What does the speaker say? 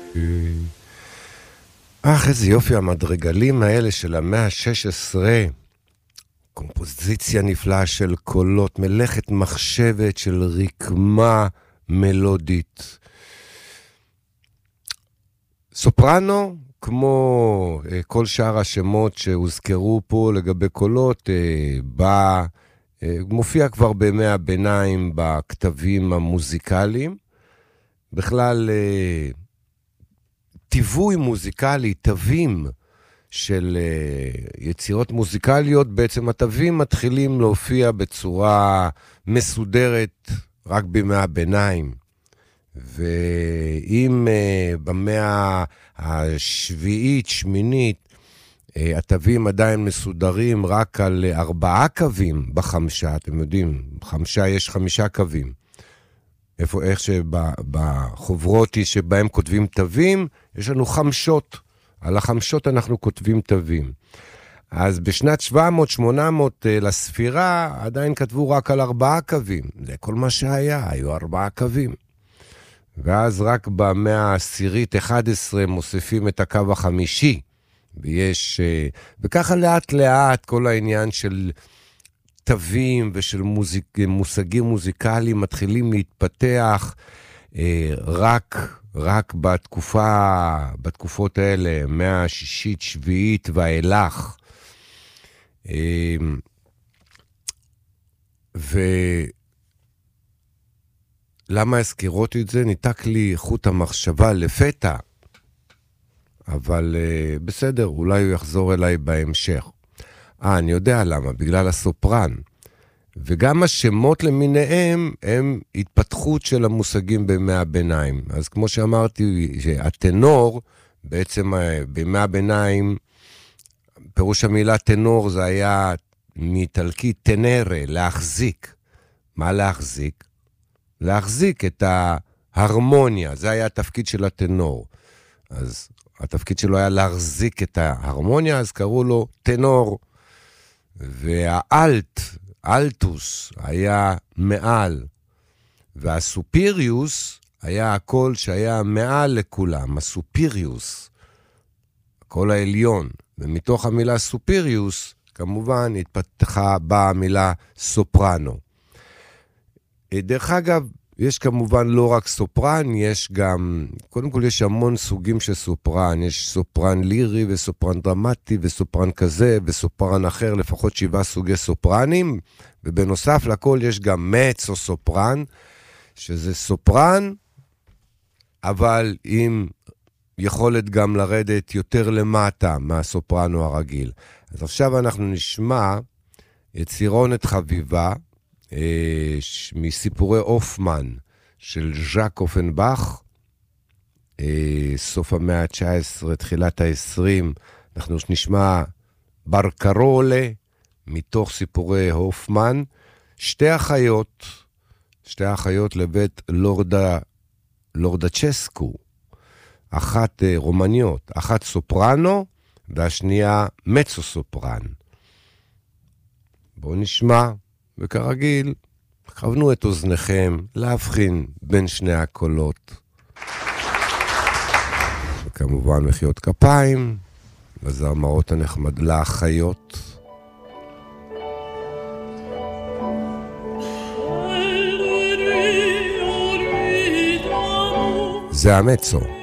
איזה יופי המדרגלים האלה של המאה ה-16, קומפוזיציה נפלאה של קולות, מלאכת מחשבת של רקמה מלודית. סופרנו, כמו כל שאר השמות שהוזכרו פה לגבי קולות, מופיע כבר בימי הביניים בכתבים המוזיקליים. בכלל, טיווי מוזיקלי, תווים של יצירות מוזיקליות, בעצם התווים מתחילים להופיע בצורה מסודרת רק בימי הביניים. ואם במאה השביעית, שמינית, התווים עדיין מסודרים רק על 4 קווים בחמשה, אתם יודעים, בחמשה יש 5 קווים. איך שבחוברות שבהם כותבים תווים, יש לנו חמשות. על החמשות אנחנו כותבים תווים. אז בשנת 700-800 לספירה, עדיין כתבו רק על 4 קווים. זה כל מה שהיה, היו 4 קווים. ואז רק במאה העשירית 11 מוסיפים את הקו החמישי. וככה לאט לאט כל העניין של תווים ושל מושגים מוזיקליים מתחילים להתפתח רק בתקופות האלה, מאה השישית, שביעית ואילך. למה הזכירותי את זה? ניתק לי חוט המחשבה לפתע, אבל בסדר, אולי הוא יחזור אליי בהמשך. אני יודע למה, בגלל הסופרן. וגם השמות למיניהם הם התפתחות של המושגים בימי הביניים. אז כמו שאמרתי, שהטנור, בעצם בימי הביניים, פירוש המילה טנור זה היה מאיטלקי טנרה, להחזיק. מה להחזיק? להחזיק את ההרמוניה, זה היה התפקיד של הטנור. אז התפקיד שלו היה להחזיק את ההרמוניה, אז קראו לו טנור. אלטוס היה מעל, והסופיריוס היה הקול שהיה מעל לכולם, הסופיריוס, הקול העליון. ומתוך המילה סופיריוס, כמובן, באה המילה סופרנו. דרך אגב, יש כמובן לא רק סופרן, יש גם, קודם כל יש המון סוגים של סופרן, יש סופרן לירי וסופרן דרמטי וסופרן כזה וסופרן אחר, לפחות 7 סוגי סופרנים, ובנוסף לכל יש גם מצו סופרן, שזה סופרן, אבל עם יכולת גם לרדת יותר למטה מהסופרנו הרגיל. אז עכשיו אנחנו נשמע יצירונת חביבה, מסיפורי אופמן של ז'אק אופנבך, סוף המאה ה-19, תחילת ה-20, אנחנו נשמע ברקרולה, מתוך סיפורי אופמן, שתי אחיות לבית לורדצ'סקו, אחת רומניות, אחת סופרנו, והשנייה מצו סופרן. בואו נשמע. וכרגיל, כוונו את אוזניכם להבחין בין שני הקולות. וכמובן מחיאות כפיים, לזמרות הנחמד, לאחיות. זה המצו.